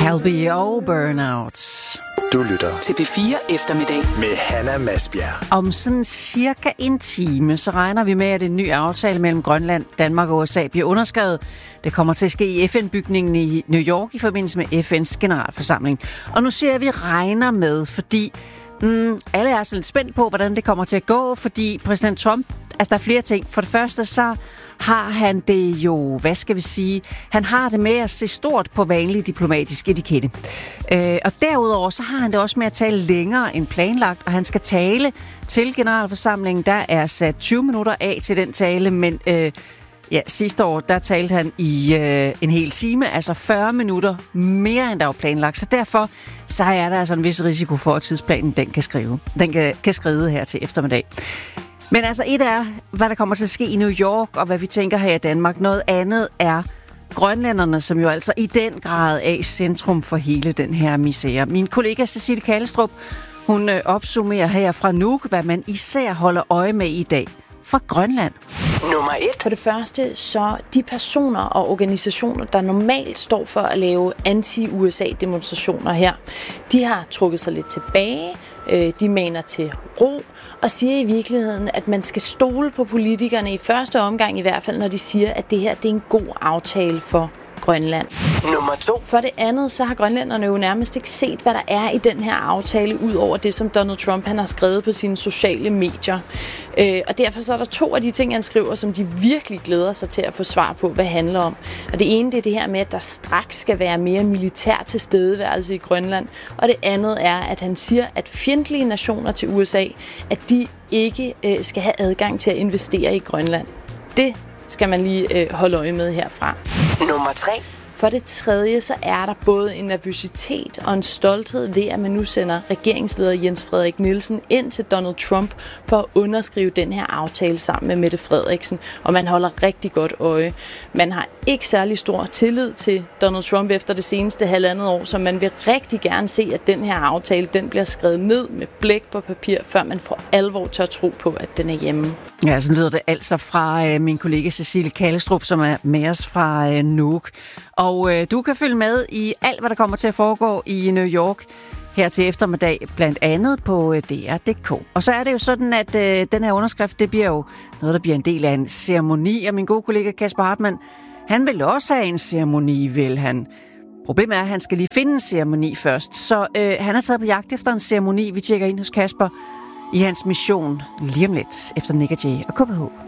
Calby og Burnout. Du lytter til P4 Eftermiddag med Hanna Masbjerg. Om sådan cirka en time, så regner vi med, at en ny aftale mellem Grønland, Danmark og USA bliver underskrevet. Det kommer til at ske i FN-bygningen i New York i forbindelse med FN's generalforsamling. Og nu ser vi regner med, fordi alle er sådan lidt spændt på, hvordan det kommer til at gå, fordi præsident Trump, altså der er flere ting. For det første så har han det jo, hvad skal vi sige, han har det med at se stort på vanlig diplomatisk etikette. Og derudover så har han det også med at tale længere end planlagt, og han skal tale til generalforsamlingen. Der er sat 20 minutter af til den tale, men sidste år, der talte han i en hel time, altså 40 minutter mere, end der var planlagt. Så derfor så er der altså en vis risiko for, at tidsplanen den kan skride her til eftermiddag. Men altså et er, hvad der kommer til at ske i New York, og hvad vi tænker her i Danmark. Noget andet er grønlænderne, som jo altså i den grad er i centrum for hele den her misære. Min kollega Cecilie Kallestrup, hun opsummerer her fra Nuuk, hvad man især holder øje med i dag fra Grønland. Nummer 1. For det første, så de personer og organisationer, der normalt står for at lave anti-USA-demonstrationer her, de har trukket sig lidt tilbage, de maner til ro, og siger i virkeligheden, at man skal stole på politikerne i første omgang i hvert fald, når de siger, at det her det er en god aftale for Grønland. Nummer 2. For det andet, så har grønlænderne jo nærmest ikke set, hvad der er i den her aftale, ud over det, som Donald Trump han har skrevet på sine sociale medier. Og derfor så er der 2 af de ting, han skriver, som de virkelig glæder sig til at få svar på, hvad det handler om. Og det ene, det er det her med, at der straks skal være mere militær tilstedeværelse i Grønland. Og det andet er, at han siger, at fjendtlige nationer til USA, at de ikke skal have adgang til at investere i Grønland. Det skal man lige holde øje med herfra. Nummer 3. For det tredje, så er der både en nervøsitet og en stolthed ved, at man nu sender regeringsleder Jens Frederik Nielsen ind til Donald Trump for at underskrive den her aftale sammen med Mette Frederiksen. Og man holder rigtig godt øje. Man har ikke særlig stor tillid til Donald Trump efter det seneste 1,5 år, så man vil rigtig gerne se, at den her aftale den bliver skrevet ned med blæk på papir, før man for alvor tør tro på, at den er hjemme. Ja, sådan lyder det altså fra min kollega Cecilie Kallestrup, som er med os fra Nuuk. Og du kan følge med i alt, hvad der kommer til at foregå i New York her til eftermiddag, blandt andet på DR.dk. Og så er det jo sådan, at den her underskrift, det bliver jo noget, der bliver en del af en ceremoni. Og min gode kollega Kasper Hartmann, han vil også have en ceremoni, vil han. Problemet er, at han skal lige finde en ceremoni først. Så han er taget på jagt efter en ceremoni. Vi tjekker ind hos Kasper i hans mission lige om lidt efter Nick og Jay og KPH.